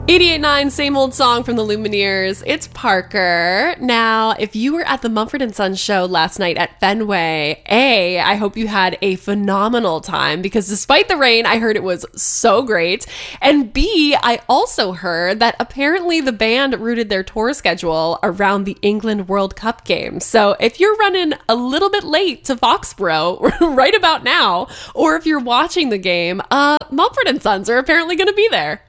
88.9, same old song from the Lumineers. It's Parker. Now, if you were at the Mumford & Sons show last night at Fenway, A, I hope you had a phenomenal time because despite the rain, I heard it was so great. And B, I also heard that apparently the band rooted their tour schedule around the England World Cup game. So if you're running a little bit late to Foxborough right about now, or if you're watching the game, Mumford & Sons are apparently going to be there.